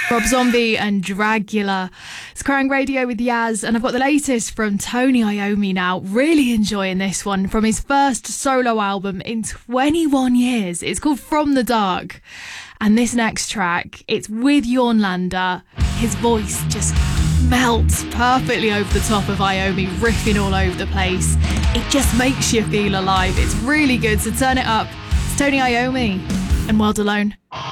Rob Zombie and Dragula. It's Kerrang Radio with Yaz, and I've got the latest from Tony Iommi now. Really enjoying this one from his first solo album in 21 years. It's called From the Dark. And this next track, it's with Jorn Lande. His voice just melts perfectly over the top of Iommi, riffing all over the place. It just makes you feel alive. It's really good, so turn it up. It's Tony Iommi and World Alone.